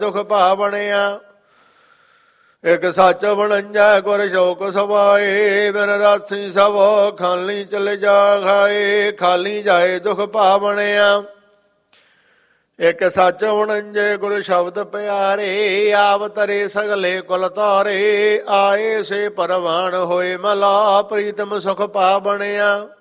ਦੁਖ ਭਾਵਣਿਆ। ਇਕ ਸੱਚ ਵਣੰਜੈ ਗੁਰ ਸ਼ੋਕ ਸਵਾਏ, ਬਿਨ ਰਾਸੀ ਸਭ ਖਾਲੀ ਚਲੇ ਜਾ ਖਾਏ। ਖਾਲੀ ਜਾਏ ਦੁਖ ਭਾਵਣਿਆ। ਇਕ ਸੱਚ ਵਣੰਜੈ ਗੁਰ ਸ਼ਬਦ ਪਿਆਰੇ, ਆਵ ਤਰੇ ਸਗਲੇ ਕੁਲ ਤਾਰੇ। ਆਏ ਸੇ ਪਰਵਾਨ ਹੋਏ ਮਲਾ, ਪ੍ਰੀਤਮ ਸੁਖ ਪਾਵਣਿਆ।